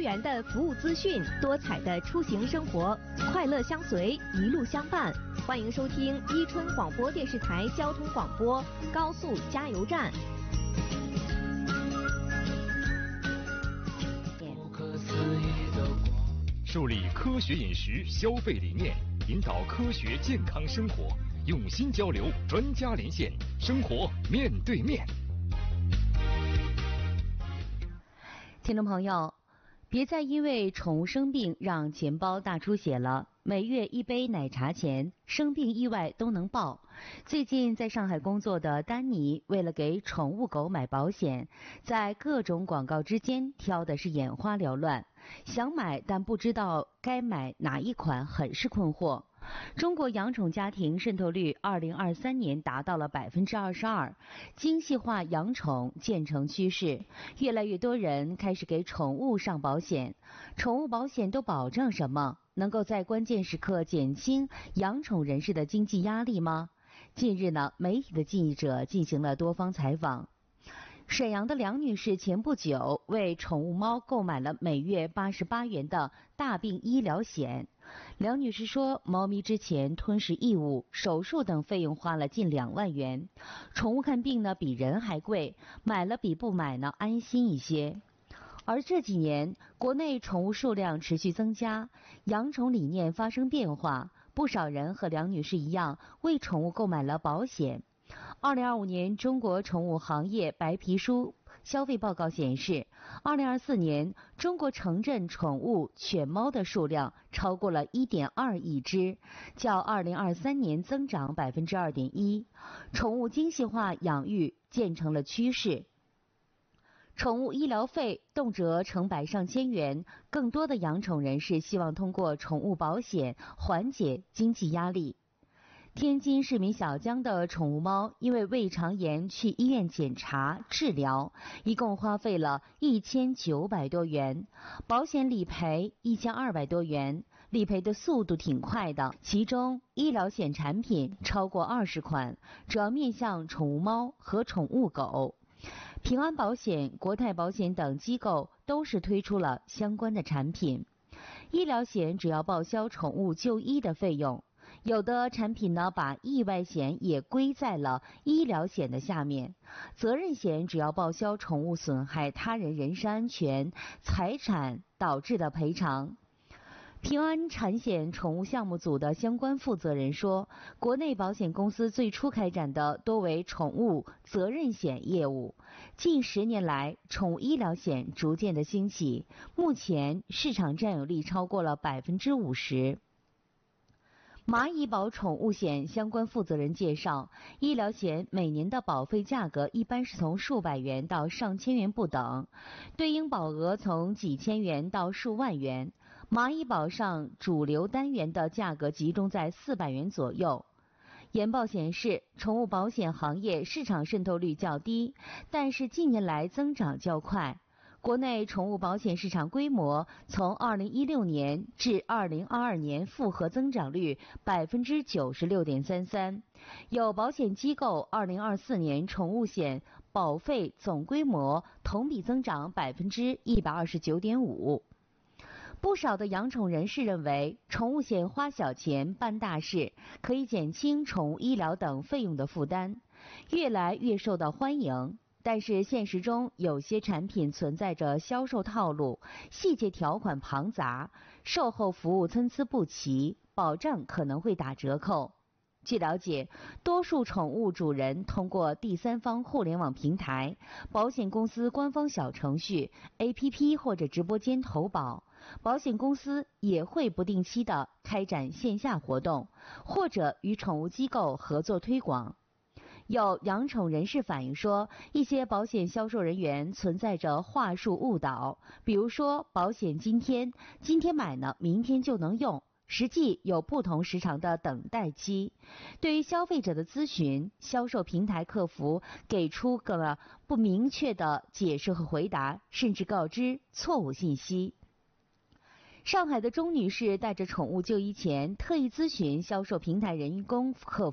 元的服务资讯，多彩的出行生活，快乐相随，一路相伴。欢迎收听伊春广播电视台交通广播高速加油站。 树立科学饮食消费理念，引导科学健康生活，用心交流，专家连线，生活面对面。 听众朋友，别再因为宠物生病让钱包大出血了。每月一杯奶茶钱，生病意外都能报。最近在上海工作的丹尼，为了给宠物狗买保险，在各种广告之间挑的是眼花缭乱，想买但不知道该买哪一款，很是困惑。中国养宠家庭渗透率2023年达到了22%，精细化养宠渐成趋势，越来越多人开始给宠物上保险。宠物保险都保障什么？能够在关键时刻减轻养宠人士的经济压力吗？近日呢，媒体的记者进行了多方采访。沈阳的梁女士前不久为宠物猫购买了每月88元的大病医疗险。梁女士说，猫咪之前吞食异物、手术等费用花了近2万元，宠物看病呢比人还贵，买了比不买呢安心一些。而这几年，国内宠物数量持续增加，养宠理念发生变化，不少人和梁女士一样为宠物购买了保险。2025年中国宠物行业白皮书消费报告显示，2024年中国城镇宠物犬猫的数量超过了1.2亿只，较2023年增长2.1%，宠物精细化养育渐成了趋势。宠物医疗费动辄成百上千元，更多的养宠人士希望通过宠物保险缓解经济压力。天津市民小江的宠物猫因为胃肠炎去医院检查治疗，一共花费了1900多元，保险理赔1200多元，理赔的速度挺快的，其中医疗险产品超过20款，主要面向宠物猫和宠物狗。平安保险、国泰保险等机构都是推出了相关的产品。医疗险主要报销宠物就医的费用，有的产品呢把意外险也归在了医疗险的下面。责任险主要报销宠物损害他人人身安全、财产导致的赔偿。平安产险宠物项目组的相关负责人说，国内保险公司最初开展的多为宠物责任险业务，近10年来宠物医疗险逐渐的兴起，目前市场占有率超过了50%。蚂蚁保宠物险相关负责人介绍，医疗险每年的保费价格一般是从数百元到上千元不等，对应保额从几千元到数万元。蚂蚁保上主流单元的价格集中在400元左右。研报显示，宠物保险行业市场渗透率较低，但是近年来增长较快。国内宠物保险市场规模从2016年至2022年复合增长率96.33%，有保险机构2024年宠物险保费总规模同比增长129.5%。不少的养宠人士认为，宠物险花小钱办大事，可以减轻宠物医疗等费用的负担，越来越受到欢迎。但是现实中有些产品存在着销售套路，细节条款庞杂，售后服务参差不齐，保障可能会打折扣。据了解，多数宠物主人通过第三方互联网平台、保险公司官方小程序、APP 或者直播间投保，保险公司也会不定期的开展线下活动，或者与宠物机构合作推广。有养宠人士反映说，一些保险销售人员存在着话术误导，比如说保险今天买呢，明天就能用，实际有不同时长的等待期。对于消费者的咨询，销售平台客服给出个不明确的解释和回答，甚至告知错误信息。上海的钟女士带着宠物就医前，特意咨询销售平台人工客